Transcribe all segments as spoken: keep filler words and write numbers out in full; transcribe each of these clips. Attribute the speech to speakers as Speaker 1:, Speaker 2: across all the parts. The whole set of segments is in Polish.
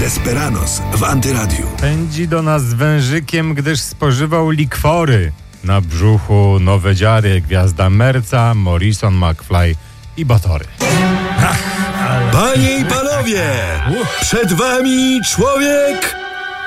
Speaker 1: Desperados w Antyradiu.
Speaker 2: Pędzi do nas wężykiem, gdyż spożywał likwory. Na brzuchu nowe dziary, gwiazda Merca, Morrison, McFly i Batory.
Speaker 1: Panie i panowie, przed wami człowiek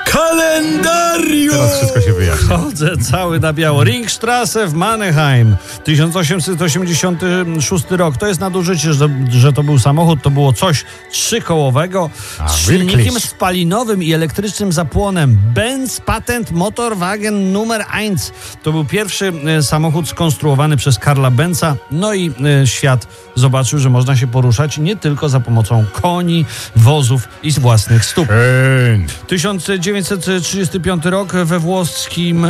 Speaker 1: kalendarium!
Speaker 2: Teraz wszystko się wyjaśni.
Speaker 3: Chodzę cały na biało. Ringstrasse w Mannheim, tysiąc osiemset osiemdziesiąty szósty rok. To jest nadużycie, że, że to był samochód, to było coś trzykołowego
Speaker 2: A,
Speaker 3: z silnikiem
Speaker 2: wirklich?
Speaker 3: spalinowym i elektrycznym zapłonem. Benz Patent Motorwagen numer jeden. To był pierwszy e, samochód skonstruowany przez Karla Benza. No i e, świat zobaczył, że można się poruszać nie tylko za pomocą koni, wozów i z własnych stóp.
Speaker 2: Ej.
Speaker 3: tysiąc dziewięćset trzydziesty piąty rok we włoskim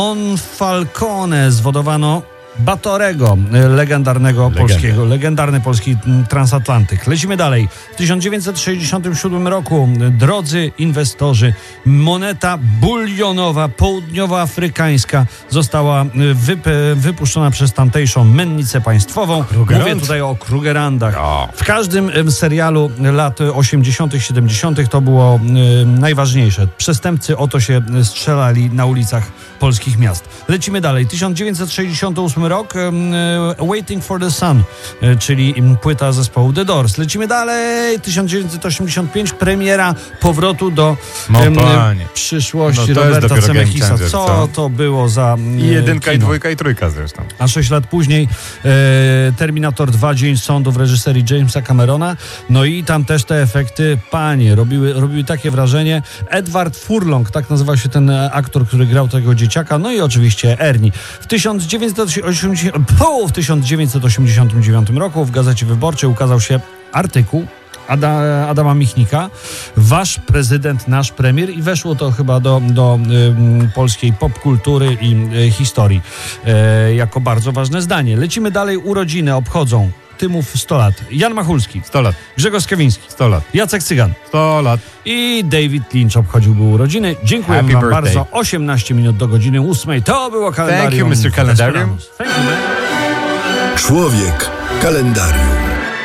Speaker 3: Monfalcone zwodowano Batorego, legendarnego
Speaker 2: Legenda.
Speaker 3: polskiego, legendarny polski transatlantyk. Lecimy dalej. W tysiąc dziewięćset sześćdziesiątym siódmym roku, drodzy inwestorzy, moneta bulionowa południowoafrykańska została wyp- wypuszczona przez tamtejszą mennicę państwową.
Speaker 2: Krugerrand?
Speaker 3: Mówię tutaj o Krugerrandach.
Speaker 2: O.
Speaker 3: W każdym serialu lat osiemdziesiątych, siedemdziesiątych to było y, najważniejsze. Przestępcy o to się strzelali na ulicach polskich miast. Lecimy dalej. tysiąc dziewięćset sześćdziesiąty ósmy rok, y, Waiting for the Sun, y, czyli płyta zespołu The Doors. Lecimy dalej. tysiąc dziewięćset osiemdziesiąty piąty, premiera powrotu do
Speaker 2: No
Speaker 3: em,
Speaker 2: panie.
Speaker 3: przyszłości
Speaker 2: No to jest
Speaker 3: Roberta
Speaker 2: dopiero game
Speaker 3: Zemeckisa.
Speaker 2: changer,
Speaker 3: Co
Speaker 2: co?
Speaker 3: to było za
Speaker 2: I jedynka,
Speaker 3: kino.
Speaker 2: i dwójka, i trójka zresztą.
Speaker 3: A sześć lat później e, Terminator dwa, Dzień Sądu w reżyserii Jamesa Camerona. No i tam też te efekty, panie, robiły, robiły takie wrażenie. Edward Furlong, tak nazywał się ten aktor, który grał tego dzieciaka. No i oczywiście Ernie. W tysiąc dziewięćset osiemdziesiątym, po, w tysiąc dziewięćset osiemdziesiątym dziewiątym roku w Gazecie Wyborczej ukazał się artykuł Ada, Adama Michnika, wasz prezydent, nasz premier, i weszło to chyba do, do y, polskiej popkultury i y, historii y, jako bardzo ważne zdanie. Lecimy dalej. Urodziny obchodzą Tymów sto lat. Jan Machulski,
Speaker 2: sto lat.
Speaker 3: Grzegorz Skawiński,
Speaker 2: sto lat.
Speaker 3: Jacek Cygan
Speaker 2: sto lat.
Speaker 3: i David Lynch obchodziłby urodziny. Dziękuję
Speaker 2: Happy
Speaker 3: wam
Speaker 2: birthday.
Speaker 3: bardzo. osiemnaście minut do godziny ósmej. To było kalendarium.
Speaker 2: Thank you, mister Kalendarium.
Speaker 3: Thank you, man.
Speaker 1: Człowiek kalendarium.